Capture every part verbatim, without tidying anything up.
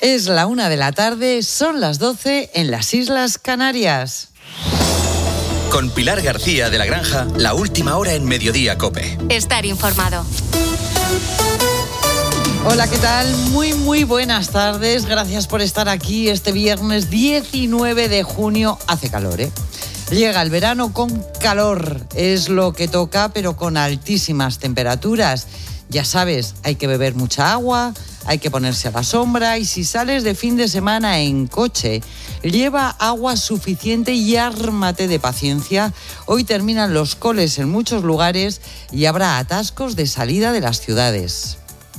Es la una de la tarde, son las doce en las Islas Canarias. Con Pilar García de la Granja, la última hora en Mediodía COPE. Estar informado. Hola, ¿qué tal? Muy, muy buenas tardes. Gracias por estar aquí este viernes diecinueve de junio. Hace calor, ¿eh? Llega el verano con calor. Es lo que toca, pero con altísimas temperaturas. Ya sabes, hay que beber mucha agua, hay que ponerse a la sombra y si sales de fin de semana en coche, lleva agua suficiente y ármate de paciencia. Hoy terminan los coles en muchos lugares y habrá atascos de salida de las ciudades.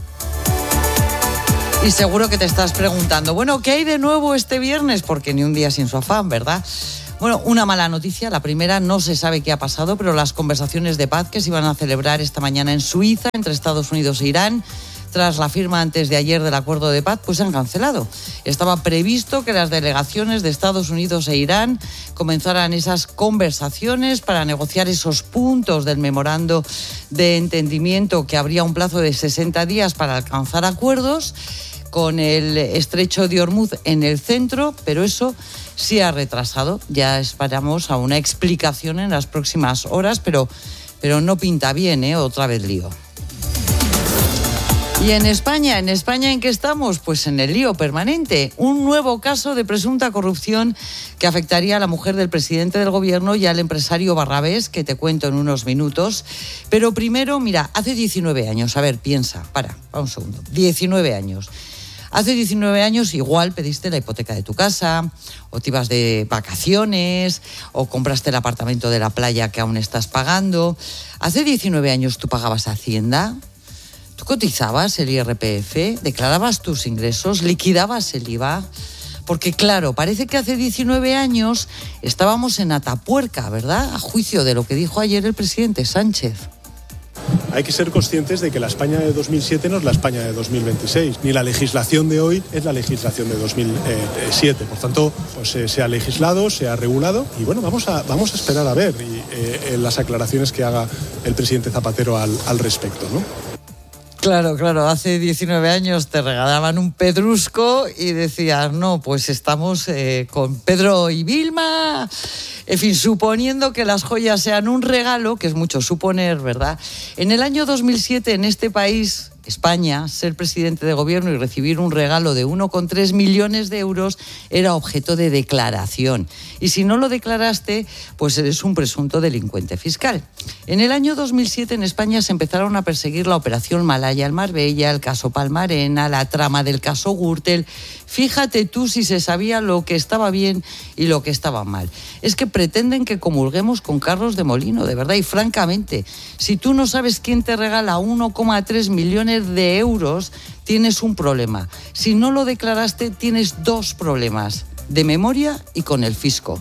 Y seguro que te estás preguntando, bueno, ¿qué hay de nuevo este viernes? Porque ni un día sin su afán, ¿verdad? Bueno, una mala noticia. La primera, no se sabe qué ha pasado, pero las conversaciones de paz que se iban a celebrar esta mañana en Suiza entre Estados Unidos e Irán, tras la firma antes de ayer del acuerdo de paz, pues se han cancelado. Estaba previsto que las delegaciones de Estados Unidos e Irán comenzaran esas conversaciones para negociar esos puntos del memorando de entendimiento, que habría un plazo de sesenta días para alcanzar acuerdos, con el estrecho de Hormuz en el centro, pero eso sí ha retrasado. Ya esperamos a una explicación en las próximas horas, pero, pero no pinta bien, ¿eh? Otra vez lío. Y en España, ¿en España en qué estamos? Pues en el lío permanente. Un nuevo caso de presunta corrupción que afectaría a la mujer del presidente del gobierno y al empresario Barrabés, que te cuento en unos minutos. Pero primero, mira, hace diecinueve años, a ver, piensa, para, para un segundo, diecinueve años. Hace diecinueve años igual pediste la hipoteca de tu casa, o te ibas de vacaciones, o compraste el apartamento de la playa que aún estás pagando. Hace diecinueve años tú pagabas Hacienda, tú cotizabas el I R P F, declarabas tus ingresos, liquidabas el I V A. Porque claro, parece que hace diecinueve años estábamos en Atapuerca, ¿verdad? A juicio de lo que dijo ayer el presidente Sánchez. Hay que ser conscientes de que la España de dos mil siete no es la España de dos mil veintiséis, ni la legislación de hoy es la legislación de dos mil siete. Por tanto, pues, eh, se ha legislado, se ha regulado y bueno, vamos a, vamos a esperar a ver y, eh, las aclaraciones que haga el presidente Zapatero al, al respecto, ¿no? Claro, claro, hace diecinueve años te regalaban un pedrusco y decías, no, pues estamos eh, con Pedro y Vilma. En fin, suponiendo que las joyas sean un regalo, que es mucho suponer, ¿verdad? En el año dos mil siete, en este país, España, ser presidente de gobierno y recibir un regalo de uno coma tres millones de euros era objeto de declaración. Y si no lo declaraste, pues eres un presunto delincuente fiscal. En el año dos mil siete en España se empezaron a perseguir la operación Malaya en Marbella, el caso Palmarena, la trama del caso Gürtel. Fíjate tú si se sabía lo que estaba bien y lo que estaba mal. Es que pretenden que comulguemos con carros de molino, de verdad. Y francamente, si tú no sabes quién te regala uno coma tres millones de euros, tienes un problema. Si no lo declaraste, tienes dos problemas, de memoria y con el fisco.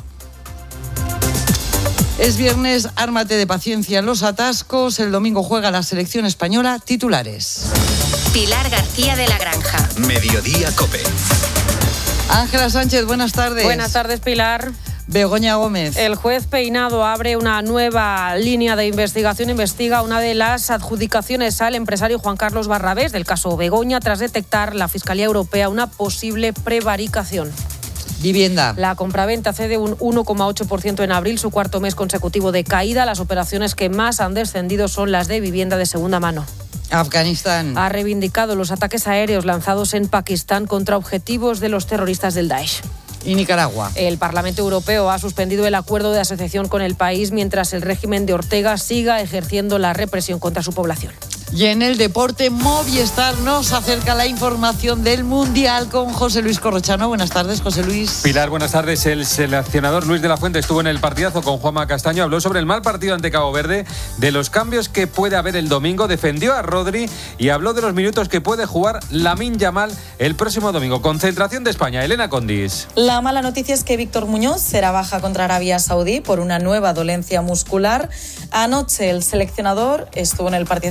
Es viernes, ármate de paciencia en los atascos. El domingo juega la selección española. Titulares. Pilar García de la Granja. Mediodía COPE. Ángela Sánchez, buenas tardes. Buenas tardes, Pilar. Begoña Gómez. El juez Peinado abre una nueva línea de investigación. Investiga una de las adjudicaciones al empresario Juan Carlos Barrabés del caso Begoña, tras detectar la Fiscalía Europea una posible prevaricación. Vivienda. La compraventa cede un uno coma ocho por ciento en abril, su cuarto mes consecutivo de caída. Las operaciones que más han descendido son las de vivienda de segunda mano. Afganistán. Ha reivindicado los ataques aéreos lanzados en Pakistán contra objetivos de los terroristas del Daesh. Y Nicaragua. El Parlamento Europeo ha suspendido el acuerdo de asociación con el país mientras el régimen de Ortega siga ejerciendo la represión contra su población. Y en el deporte, Movistar nos acerca la información del Mundial con José Luis Corrochano. Buenas tardes, José Luis. Pilar, buenas tardes. El seleccionador Luis de la Fuente estuvo en el partidazo con Juanma Castaño. Habló sobre el mal partido ante Cabo Verde, de los cambios que puede haber el domingo, defendió a Rodri y habló de los minutos que puede jugar Lamine Yamal el próximo domingo. Concentración de España. Elena Condis. La mala noticia es que Víctor Muñoz será baja contra Arabia Saudí por una nueva dolencia muscular. Anoche el seleccionador estuvo en el partidazo de COPE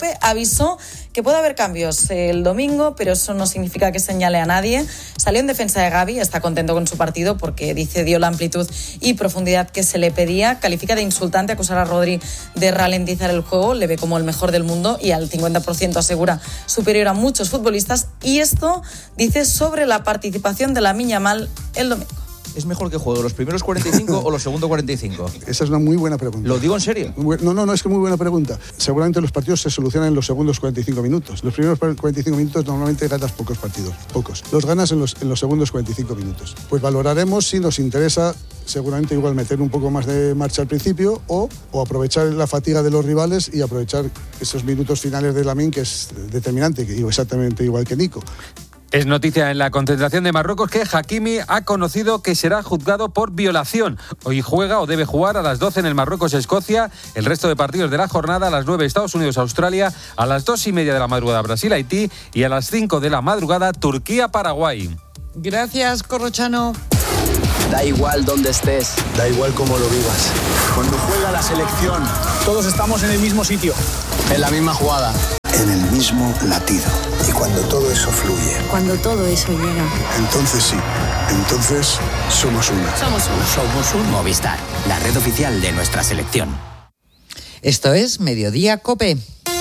Kope avisó que puede haber cambios el domingo, pero eso no significa que señale a nadie. Salió en defensa de Gavi, está contento con su partido porque dice dio la amplitud y profundidad que se le pedía. Califica de insultante acusar a Rodri de ralentizar el juego, le ve como el mejor del mundo y al cincuenta por ciento asegura superior a muchos futbolistas. Y esto dice sobre la participación de Lamine Yamal el domingo. ¿Es mejor que juegue los primeros cuarenta y cinco o los segundos cuarenta y cinco? Esa es una muy buena pregunta. ¿Lo digo en serio? No, no, no, es que muy buena pregunta. Seguramente los partidos se solucionan en los segundos cuarenta y cinco minutos. Los primeros cuarenta y cinco minutos normalmente ganas pocos partidos, pocos. Los ganas en los, en los segundos cuarenta y cinco minutos. Pues valoraremos si nos interesa seguramente igual meter un poco más de marcha al principio o, o aprovechar la fatiga de los rivales y aprovechar esos minutos finales de Lamine, que es determinante, que exactamente igual que Nico. Es noticia en la concentración de Marruecos que Hakimi ha conocido que será juzgado por violación. Hoy juega o debe jugar a las doce en el Marruecos-Escocia, el resto de partidos de la jornada a las nueve Estados Unidos-Australia, a las dos y media de la madrugada Brasil-Haití y a las cinco de la madrugada Turquía-Paraguay. Gracias, Corrochano. Da igual dónde estés, da igual cómo lo vivas. Cuando juega la selección, todos estamos en el mismo sitio, en la misma jugada, en el mismo latido. Y cuando todo eso fluye, cuando todo eso llega, entonces sí, entonces somos uno. Somos uno. Somos un Movistar, la red oficial de nuestra selección. Esto es Mediodía COPE.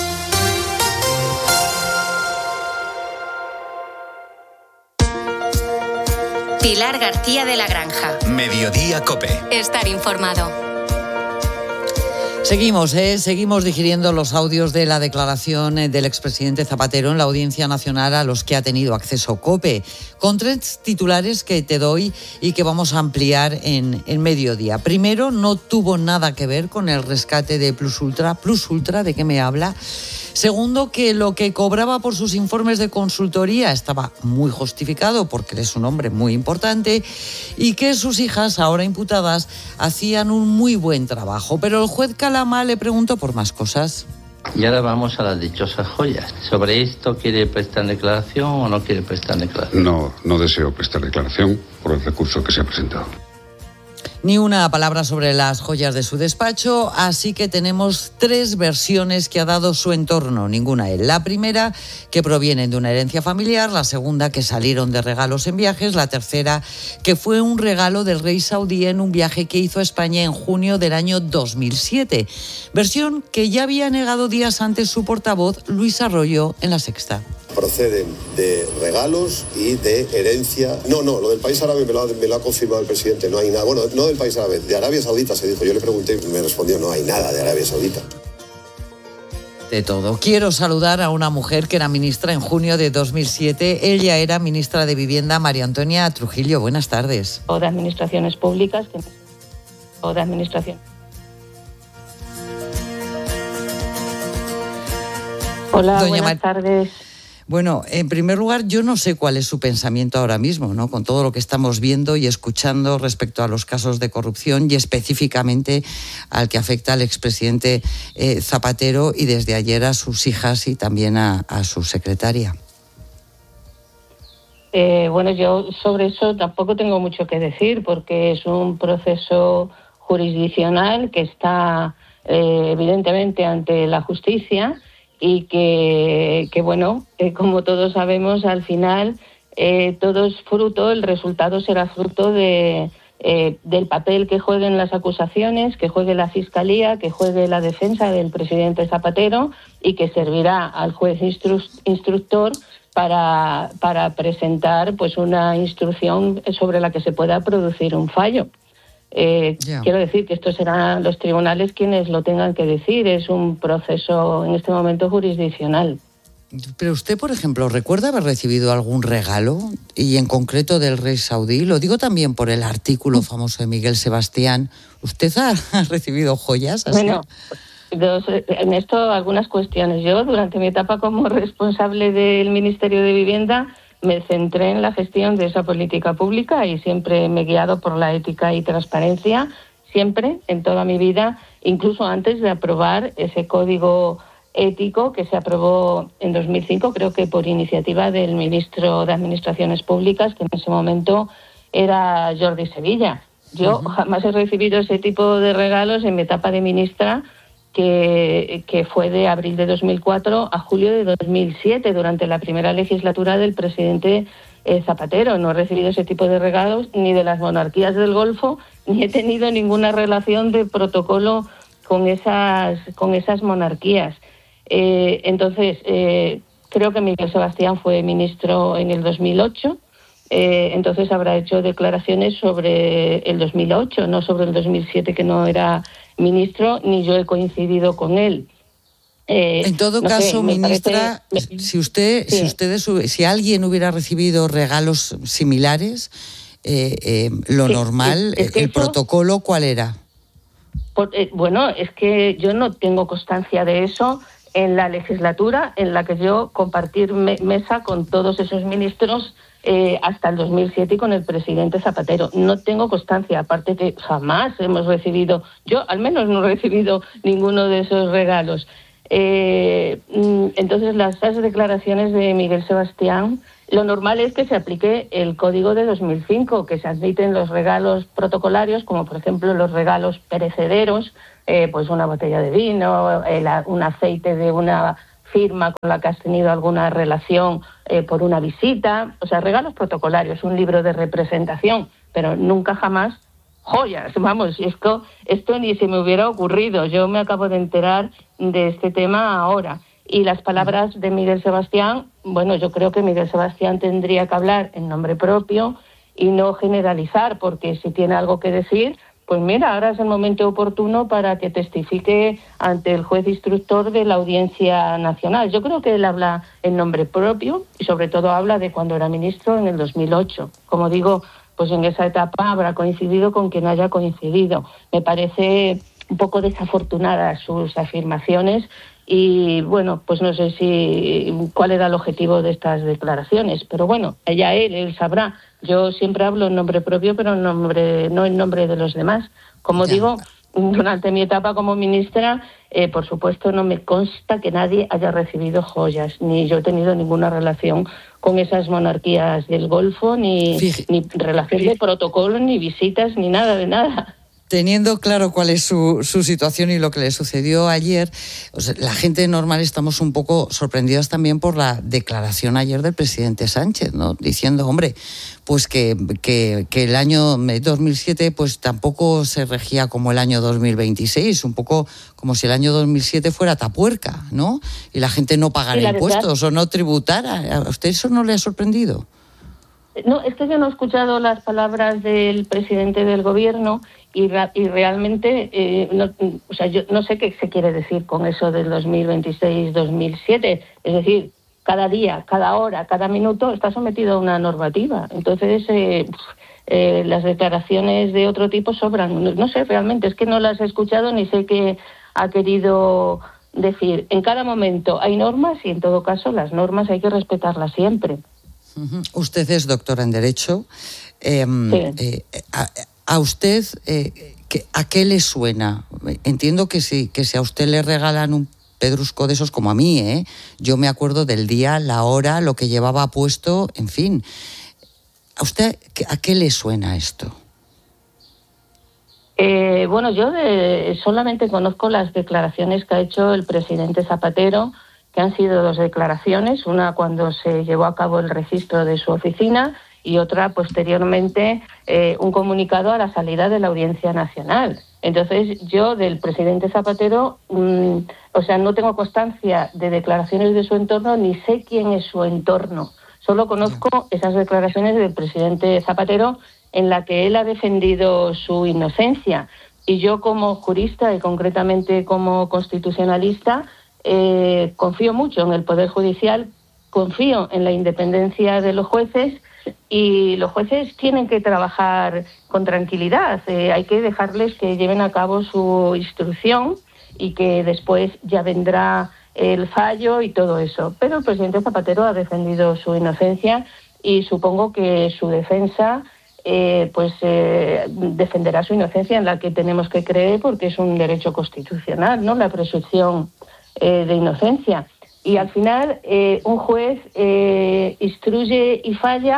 Pilar García de la Granja. Mediodía COPE. Estar informado. Seguimos, ¿eh? Seguimos digiriendo los audios de la declaración del expresidente Zapatero en la Audiencia Nacional a los que ha tenido acceso COPE, con tres titulares que te doy y que vamos a ampliar en, en Mediodía. Primero, no tuvo nada que ver con el rescate de Plus Ultra. Plus Ultra, ¿de qué me habla? Segundo, que lo que cobraba por sus informes de consultoría estaba muy justificado porque es un hombre muy importante y que sus hijas, ahora imputadas, hacían un muy buen trabajo. Pero el juez Calama le preguntó por más cosas. Y ahora vamos a las dichosas joyas. ¿Sobre esto quiere prestar declaración o no quiere prestar declaración? No, no deseo prestar declaración por el recurso que se ha presentado. Ni una palabra sobre las joyas de su despacho, así que tenemos tres versiones que ha dado su entorno, ninguna él. La primera, que provienen de una herencia familiar, la segunda, que salieron de regalos en viajes, la tercera, que fue un regalo del rey saudí en un viaje que hizo a España en junio del año dos mil siete. Versión que ya había negado días antes su portavoz, Luis Arroyo, en La Sexta. Proceden de regalos y de herencia. No, no, lo del país árabe me lo, ha, me lo ha confirmado el presidente, no hay nada. Bueno, no del país árabe, de Arabia Saudita se dijo. Yo le pregunté y me respondió, no hay nada de Arabia Saudita. De todo. Quiero saludar a una mujer que era ministra en junio de dos mil siete. Ella era ministra de Vivienda, María Antonia Trujillo. Buenas tardes. O de administraciones públicas. Que... O de administración. Hola, Doña buenas Mar... tardes. Bueno, en primer lugar, yo no sé cuál es su pensamiento ahora mismo, ¿no? Con todo lo que estamos viendo y escuchando respecto a los casos de corrupción y específicamente al que afecta al expresidente eh, Zapatero y desde ayer a sus hijas y también a, a su secretaria. Eh, bueno, yo sobre eso tampoco tengo mucho que decir porque es un proceso jurisdiccional que está eh, evidentemente ante la justicia. Y que, que bueno, eh, como todos sabemos, al final eh, todo es fruto, el resultado será fruto de, eh, del papel que jueguen las acusaciones, que juegue la Fiscalía, que juegue la defensa del presidente Zapatero y que servirá al juez instru- instructor para, para presentar pues una instrucción sobre la que se pueda producir un fallo. Eh, yeah. Quiero decir que estos serán los tribunales quienes lo tengan que decir. Es un proceso en este momento jurisdiccional. Pero usted, por ejemplo, ¿recuerda haber recibido algún regalo? Y en concreto del rey saudí. Lo digo también por el artículo famoso de Miguel Sebastián. ¿Usted ha recibido joyas así? Bueno, dos, en esto algunas cuestiones. Yo, durante mi etapa como responsable del Ministerio de Vivienda, me centré en la gestión de esa política pública y siempre me he guiado por la ética y transparencia, siempre, en toda mi vida, incluso antes de aprobar ese código ético que se aprobó en dos mil cinco, creo que por iniciativa del ministro de Administraciones Públicas, que en ese momento era Jordi Sevilla. Yo uh-huh. jamás he recibido ese tipo de regalos en mi etapa de ministra que, que fue de abril de dos mil cuatro a julio de dos mil siete, durante la primera legislatura del presidente eh, Zapatero. No he recibido ese tipo de regalos ni de las monarquías del Golfo, ni he tenido ninguna relación de protocolo con esas, con esas monarquías. Eh, entonces, eh, creo que Miguel Sebastián fue ministro en el dos mil ocho, eh, entonces habrá hecho declaraciones sobre el dos mil ocho, no sobre el dos mil siete, que no era ministro, ni yo he coincidido con él. Eh, en todo no caso, sé, ministra, parece... si usted, sí. si ustedes, si alguien hubiera recibido regalos similares, eh, eh, lo sí, normal, es, es que el eso, protocolo, ¿cuál era? Por, eh, bueno, es que yo no tengo constancia de eso en la legislatura en la que yo compartí me, mesa con todos esos ministros eh, hasta el dos mil siete y con el presidente Zapatero. No tengo constancia, aparte que jamás hemos recibido, yo al menos no he recibido ninguno de esos regalos. Eh, entonces, las, las declaraciones de Miguel Sebastián, lo normal es que se aplique el código de dos mil cinco, que se admiten los regalos protocolarios, como por ejemplo los regalos perecederos, eh, pues una botella de vino, el, un aceite de una firma con la que has tenido alguna relación eh, por una visita, o sea, regalos protocolarios, un libro de representación, pero nunca jamás joyas. Vamos, esto, esto ni se me hubiera ocurrido. Yo me acabo de enterar de este tema ahora. Y las palabras de Miguel Sebastián, bueno, yo creo que Miguel Sebastián tendría que hablar en nombre propio y no generalizar, porque si tiene algo que decir, pues mira, ahora es el momento oportuno para que testifique ante el juez instructor de la Audiencia Nacional. Yo creo que él habla en nombre propio y sobre todo habla de cuando era ministro en el dos mil ocho. Como digo, pues en esa etapa habrá coincidido con quien haya coincidido. Me parece un poco desafortunadas sus afirmaciones y, bueno, pues no sé si cuál era el objetivo de estas declaraciones, pero bueno, allá él, él sabrá. Yo siempre hablo en nombre propio, pero en nombre, no en nombre de los demás. Como ya. digo, durante mi etapa como ministra, eh, por supuesto, no me consta que nadie haya recibido joyas, ni yo he tenido ninguna relación con esas monarquías del Golfo, ni, ni relación de protocolo, ni visitas, ni nada de nada. Teniendo claro cuál es su, su situación y lo que le sucedió ayer, o sea, la gente normal estamos un poco sorprendidas también por la declaración ayer del presidente Sánchez, ¿no? Diciendo, hombre, pues que, que, que el año dos mil siete pues tampoco se regía como el año dos mil veintiséis, un poco como si el año dos mil siete fuera tapuerca, ¿no? Y la gente no pagara sí, impuestos o no tributara. ¿A usted eso no le ha sorprendido? No, es que yo no he escuchado las palabras del presidente del gobierno y, ra- y realmente, eh, no, o sea, yo no sé qué se quiere decir con eso del dos mil veintiséis dos mil siete. Es decir, cada día, cada hora, cada minuto está sometido a una normativa. Entonces, eh, eh, las declaraciones de otro tipo sobran. No, no sé, realmente, es que no las he escuchado ni sé qué ha querido decir. En cada momento hay normas y, en todo caso, las normas hay que respetarlas siempre. Usted es doctora en Derecho. Eh, sí. eh, a, a usted, eh, ¿a qué le suena? Entiendo que si, que si a usted le regalan un pedrusco de esos, como a mí, ¿eh? Yo me acuerdo del día, la hora, lo que llevaba puesto, en fin. ¿A usted a qué le suena esto? Eh, bueno, yo de, solamente conozco las declaraciones que ha hecho el presidente Zapatero, que han sido dos declaraciones, una cuando se llevó a cabo el registro de su oficina y otra posteriormente eh, un comunicado a la salida de la Audiencia Nacional. Entonces yo del presidente Zapatero, mmm, o sea, no tengo constancia de declaraciones de su entorno ni sé quién es su entorno. Solo conozco esas declaraciones del presidente Zapatero en la que él ha defendido su inocencia. Y yo como jurista y concretamente como constitucionalista, Eh, confío mucho en el Poder Judicial, confío en la independencia de los jueces y los jueces tienen que trabajar con tranquilidad. Eh, hay que dejarles que lleven a cabo su instrucción y que después ya vendrá el fallo y todo eso. Pero el presidente Zapatero ha defendido su inocencia y supongo que su defensa eh, pues eh, defenderá su inocencia, en la que tenemos que creer porque es un derecho constitucional, ¿no? La presunción Eh, de inocencia. Y al final eh, un juez eh, instruye y falla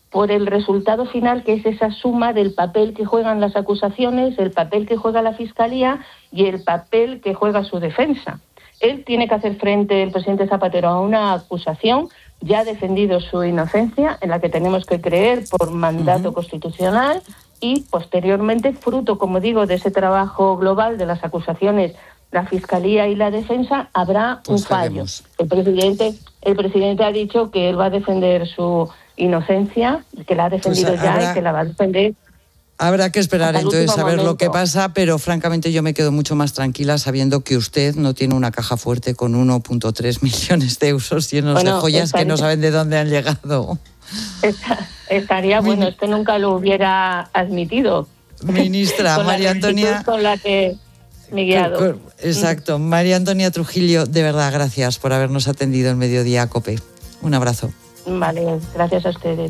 por el resultado final, que es esa suma del papel que juegan las acusaciones, el papel que juega la Fiscalía y el papel que juega su defensa. Él tiene que hacer frente, el presidente Zapatero, a una acusación, ya ha defendido su inocencia, en la que tenemos que creer por mandato uh-huh. constitucional, y posteriormente, fruto, como digo, de ese trabajo global de las acusaciones, la Fiscalía y la Defensa, habrá pues un fallo. El presidente, el presidente ha dicho que él va a defender su inocencia, que la ha defendido pues ya habrá, y que la va a defender. Habrá que esperar entonces a ver lo que pasa, pero francamente yo me quedo mucho más tranquila sabiendo que usted no tiene una caja fuerte con uno punto tres millones de euros llenos bueno, de joyas estaría, que no saben de dónde han llegado. Esta, estaría Mi, bueno, esto nunca lo hubiera admitido. Ministra, María Antonia... Con la que me he guiado. Con, con, exacto. María Antonia Trujillo, de verdad, gracias por habernos atendido en Mediodía COPE. Un abrazo. Vale, gracias a ustedes.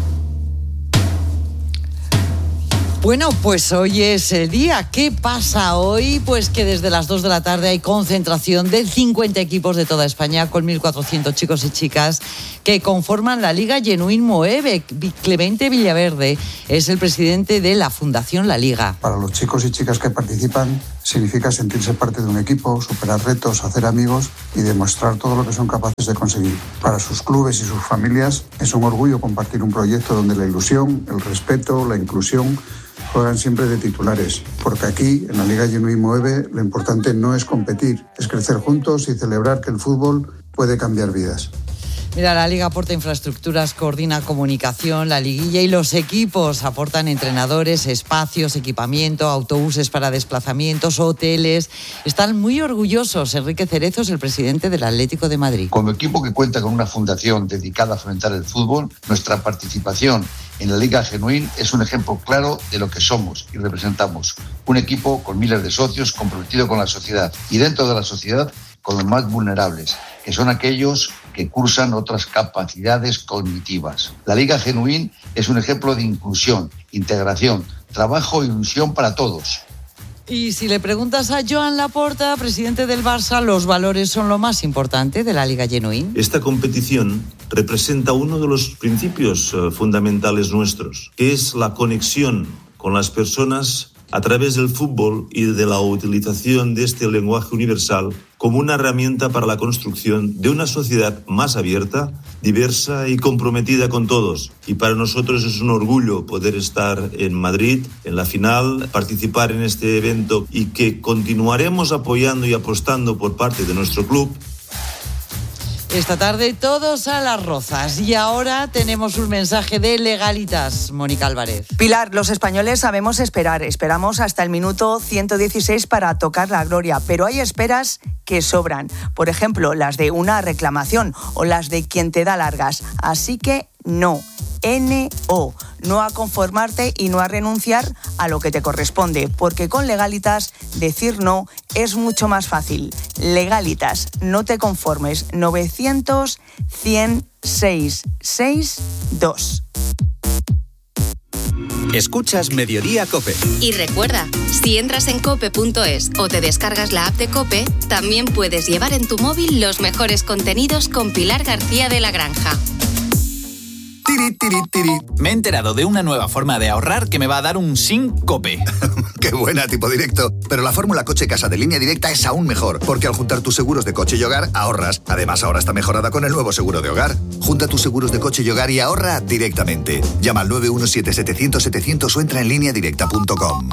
Bueno, pues hoy es el día. ¿Qué pasa hoy? Pues que desde las dos de la tarde hay concentración de cincuenta equipos de toda España con mil cuatrocientos chicos y chicas que conforman la Liga Genuín Moeve. Clemente Villaverde es el presidente de la Fundación La Liga. Para los chicos y chicas que participan significa sentirse parte de un equipo, superar retos, hacer amigos y demostrar todo lo que son capaces de conseguir. Para sus clubes y sus familias es un orgullo compartir un proyecto donde la ilusión, el respeto, la inclusión juegan siempre de titulares, porque aquí, en la Liga Genuín Moeve, lo importante no es competir, es crecer juntos y celebrar que el fútbol puede cambiar vidas. Mira, la Liga aporta infraestructuras, coordina comunicación, la liguilla y los equipos aportan entrenadores, espacios, equipamiento, autobuses para desplazamientos, hoteles. Están muy orgullosos. Enrique Cerezo es el presidente del Atlético de Madrid. Como equipo que cuenta con una fundación dedicada a fomentar el fútbol, nuestra participación en la Liga Genuín es un ejemplo claro de lo que somos y representamos. Un equipo con miles de socios comprometido con la sociedad y dentro de la sociedad con los más vulnerables, que son aquellos que cursan otras capacidades cognitivas. La Liga Genuín es un ejemplo de inclusión, integración, trabajo e ilusión para todos. Y si le preguntas a Joan Laporta, presidente del Barça, los valores son lo más importante de la Liga Genuín. Esta competición representa uno de los principios uh, fundamentales nuestros, que es la conexión con las personas a través del fútbol y de la utilización de este lenguaje universal como una herramienta para la construcción de una sociedad más abierta, diversa y comprometida con todos. Y para nosotros es un orgullo poder estar en Madrid, en la final, participar en este evento y que continuaremos apoyando y apostando por parte de nuestro club. Esta tarde todos a las Rozas. Y ahora tenemos un mensaje de Legalitas. Mónica Álvarez. Pilar, los españoles sabemos esperar. Esperamos hasta el minuto ciento dieciséis para tocar la gloria. Pero hay esperas que sobran. Por ejemplo, las de una reclamación o las de quien te da largas. Así que no. N O. No a conformarte y no a renunciar a lo que te corresponde, porque con Legalitas decir no es mucho más fácil. Legalitas, no te conformes. novecientos, cien, seiscientos sesenta y dos. Escuchas Mediodía COPE. Y recuerda, si entras en cope punto es o te descargas la app de COPE, también puedes llevar en tu móvil los mejores contenidos con Pilar García de la Granja. Tiri, tiri, tiri. Me he enterado de una nueva forma de ahorrar que me va a dar un síncope. ¡Qué buena, tipo directo! Pero la fórmula coche-casa de Línea Directa es aún mejor, porque al juntar tus seguros de coche y hogar, ahorras. Además, ahora está mejorada con el nuevo seguro de hogar. Junta tus seguros de coche y hogar y ahorra directamente. Llama al nueve uno siete, setecientos, setecientos o entra en línea directa punto com.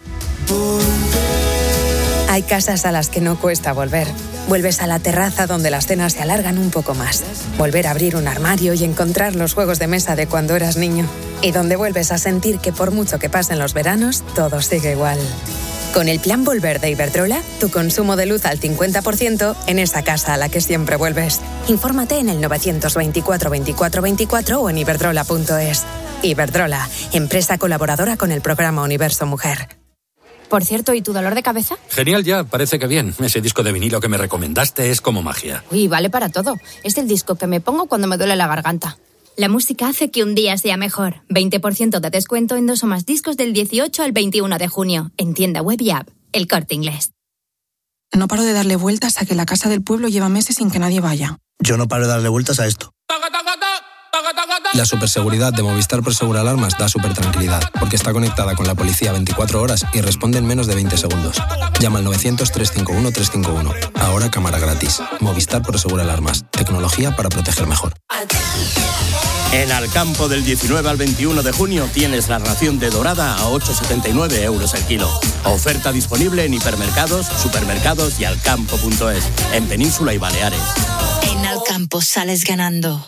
Hay casas a las que no cuesta volver. Vuelves a la terraza donde las cenas se alargan un poco más. Volver a abrir un armario y encontrar los juegos de mesa de cuando eras niño. Y donde vuelves a sentir que por mucho que pasen los veranos, todo sigue igual. Con el plan Volver de Iberdrola, tu consumo de luz al cincuenta por ciento en esa casa a la que siempre vuelves. Infórmate en el novecientos veinticuatro veinticuatro veinticuatro o en iberdrola punto es. Iberdrola, empresa colaboradora con el programa Universo Mujer. Por cierto, ¿y tu dolor de cabeza? Genial ya, parece que bien. Ese disco de vinilo que me recomendaste es como magia. Uy, vale para todo. Es el disco que me pongo cuando me duele la garganta. La música hace que un día sea mejor. veinte por ciento de descuento en dos o más discos del dieciocho al veintiuno de junio. En tienda web y app. El Corte Inglés. No paro de darle vueltas a que la casa del pueblo lleva meses sin que nadie vaya. Yo no paro de darle vueltas a esto. La superseguridad de Movistar Prosegur Alarmas da súper tranquilidad, porque está conectada con la policía veinticuatro horas y responde en menos de veinte segundos. Llama al novecientos, trescientos cincuenta y uno, trescientos cincuenta y uno. Ahora cámara gratis. Movistar Prosegur Alarmas. Tecnología para proteger mejor. En Alcampo del diecinueve al veintiuno de junio tienes la ración de dorada a ocho con setenta y nueve euros el kilo. Oferta disponible en hipermercados, supermercados y alcampo punto es, en Península y Baleares. En Alcampo sales ganando.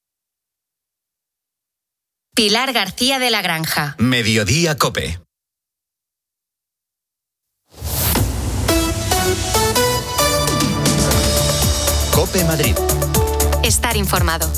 Pilar García de la Granja. Mediodía COPE. COPE Madrid. Estar informado.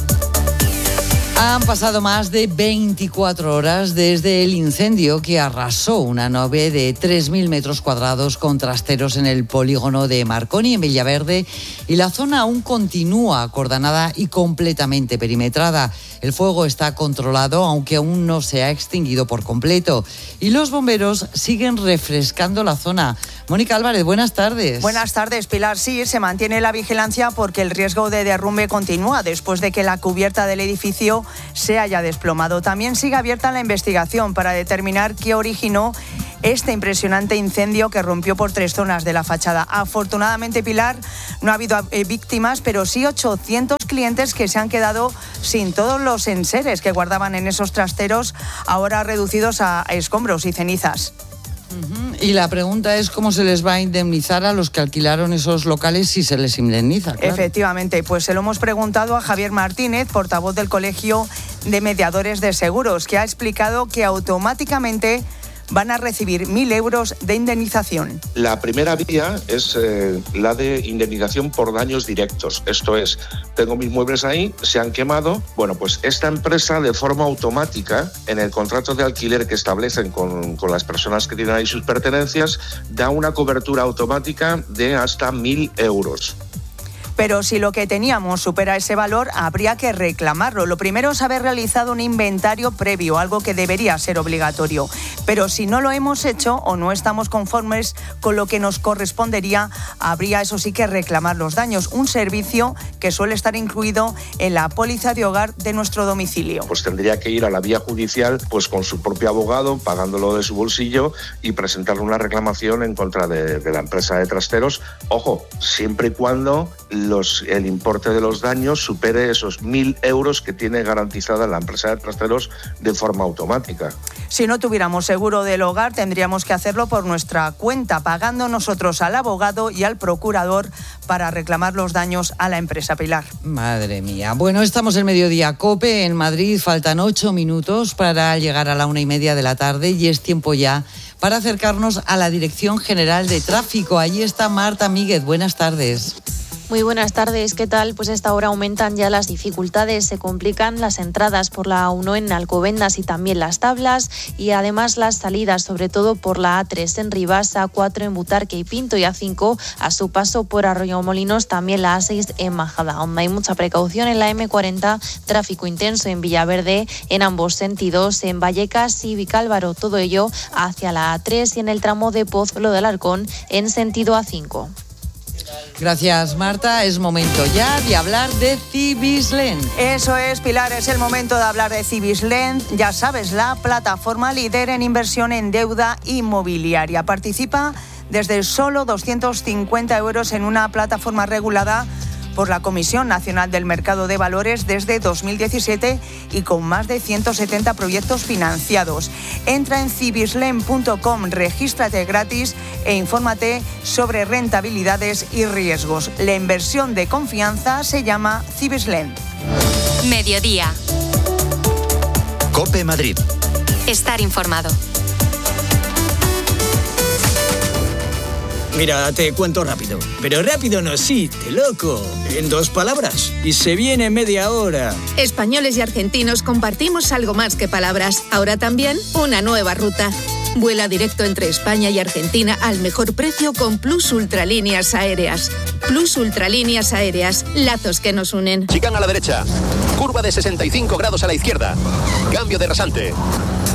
Han pasado más de veinticuatro horas desde el incendio que arrasó una nave de tres mil metros cuadrados con trasteros en el polígono de Marconi, en Villaverde, y la zona aún continúa acordonada y completamente perimetrada. El fuego está controlado, aunque aún no se ha extinguido por completo. Y los bomberos siguen refrescando la zona. Mónica Álvarez, buenas tardes. Buenas tardes, Pilar. Sí, se mantiene la vigilancia porque el riesgo de derrumbe continúa después de que la cubierta del edificio se haya desplomado. También sigue abierta la investigación para determinar qué originó este impresionante incendio que rompió por tres zonas de la fachada. Afortunadamente, Pilar, no ha habido eh, víctimas, pero sí ochocientos clientes que se han quedado sin todos los enseres que guardaban en esos trasteros, ahora reducidos a escombros y cenizas. Uh-huh. Y la pregunta es cómo se les va a indemnizar a los que alquilaron esos locales si se les indemniza. Claro. Efectivamente, pues se lo hemos preguntado a Javier Martínez, portavoz del Colegio de Mediadores de Seguros, que ha explicado que automáticamente van a recibir mil euros de indemnización. La primera vía es eh, la de indemnización por daños directos. Esto es, tengo mis muebles ahí, se han quemado. Bueno, pues esta empresa de forma automática, en el contrato de alquiler que establecen con, con las personas que tienen ahí sus pertenencias, da una cobertura automática de hasta mil euros. Pero si lo que teníamos supera ese valor, habría que reclamarlo. Lo primero es haber realizado un inventario previo, algo que debería ser obligatorio. Pero si no lo hemos hecho o no estamos conformes con lo que nos correspondería, habría eso sí que reclamar los daños. Un servicio que suele estar incluido en la póliza de hogar de nuestro domicilio. Pues tendría que ir a la vía judicial, pues con su propio abogado, pagándolo de su bolsillo y presentarle una reclamación en contra de, de la empresa de trasteros. Ojo, siempre y cuando Los, el importe de los daños supere esos mil euros que tiene garantizada la empresa de trasteros de forma automática. Si no tuviéramos seguro del hogar, tendríamos que hacerlo por nuestra cuenta, pagando nosotros al abogado y al procurador para reclamar los daños a la empresa, Pilar. Madre mía. Bueno, estamos en Mediodía COPE en Madrid. Faltan ocho minutos para llegar a la una y media de la tarde y es tiempo ya para acercarnos a la Dirección General de Tráfico. Allí está Marta Míguez. Buenas tardes. Muy buenas tardes, ¿qué tal? Pues a esta hora aumentan ya las dificultades, se complican las entradas por la A uno en Alcobendas y también las Tablas y además las salidas, sobre todo por la A tres en Rivas, A cuatro en Butarque y Pinto y A cinco a su paso por Arroyomolinos, también la A seis en Majadahonda. Hay mucha precaución en la eme cuarenta, tráfico intenso en Villaverde en ambos sentidos, en Vallecas y Vicálvaro, todo ello hacia la A tres y en el tramo de Pozuelo de Alarcón en sentido A cinco. Gracias, Marta. Es momento ya de hablar de Cibislen. Eso es, Pilar, es el momento de hablar de Cibislen. Ya sabes, la plataforma líder en inversión en deuda inmobiliaria. Participa desde solo doscientos cincuenta euros en una plataforma regulada por la Comisión Nacional del Mercado de Valores desde dos mil diecisiete y con más de ciento setenta proyectos financiados. Entra en cibislen punto com, regístrate gratis e infórmate sobre rentabilidades y riesgos. La inversión de confianza se llama Cibislen. Mediodía. COPE Madrid. Estar informado. Mira, te cuento rápido. Pero rápido no existe, loco. En dos palabras. Y se viene media hora. Españoles y argentinos compartimos algo más que palabras. Ahora también una nueva ruta. Vuela directo entre España y Argentina al mejor precio con Plus Ultralíneas Aéreas. Plus Ultralíneas Aéreas. Lazos que nos unen. Chicán a la derecha. Curva de sesenta y cinco grados a la izquierda. Cambio de rasante.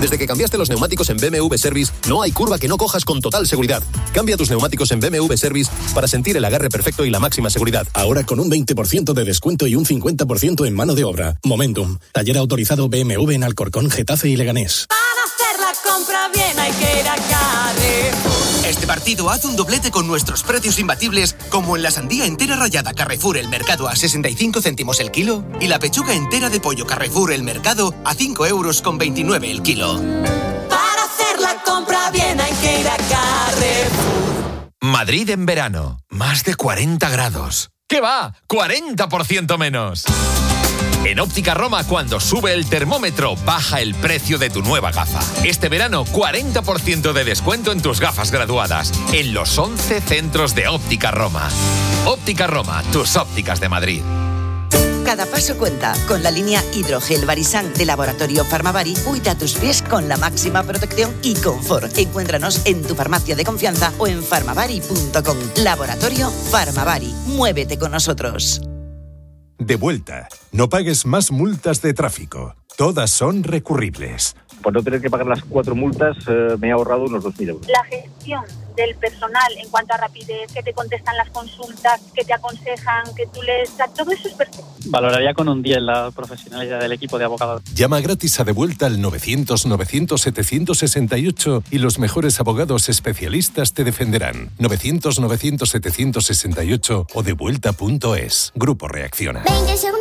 Desde que cambiaste los neumáticos en B M W Service, no hay curva que no cojas con total seguridad. Cambia tus neumáticos en B M W Service para sentir el agarre perfecto y la máxima seguridad. Ahora con un veinte por ciento de descuento y un cincuenta por ciento en mano de obra. Momentum, taller autorizado B M W en Alcorcón, Getafe y Leganés. Para hacer la compra bien hay que ir a Carrefour. Este partido haz un doblete con nuestros precios imbatibles, como en la sandía entera rallada Carrefour El Mercado a sesenta y cinco céntimos el kilo y la pechuga entera de pollo Carrefour El Mercado a cinco euros con veintinueve el kilo. Para hacer la compra bien hay que ir a Carrefour. Madrid en verano, más de cuarenta grados. ¿Qué va? ¡cuarenta por ciento menos! En Óptica Roma, cuando sube el termómetro, baja el precio de tu nueva gafa. Este verano, cuarenta por ciento de descuento en tus gafas graduadas, en los once centros de Óptica Roma. Óptica Roma, tus ópticas de Madrid. Cada paso cuenta. Con la línea Hidrogel Barisan de Laboratorio Farmavari, cuida tus pies con la máxima protección y confort. Encuéntranos en tu farmacia de confianza o en farmavari punto com. Laboratorio Farmavari. Muévete con nosotros. De vuelta. No pagues más multas de tráfico. Todas son recurribles. Por no tener que pagar las cuatro multas, eh, me he ahorrado unos dos mil euros. La gestión del personal en cuanto a rapidez, que te contestan las consultas, que te aconsejan, que tú les... Todo eso es perfecto. Valoraría con un diez la profesionalidad del equipo de abogados. Llama gratis a De Vuelta al novecientos novecientos setecientos sesenta y ocho y los mejores abogados especialistas te defenderán. novecientos novecientos setecientos sesenta y ocho o devuelta punto es. Grupo Reacciona. veinte segundos.